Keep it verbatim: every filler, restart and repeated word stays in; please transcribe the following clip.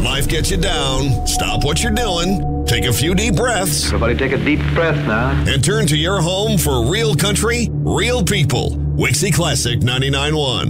life gets you down, stop what you're doing, take a few deep breaths, Everybody take a deep breath now. and turn to your home for real country, real people. Wixie Classic ninety-nine point one.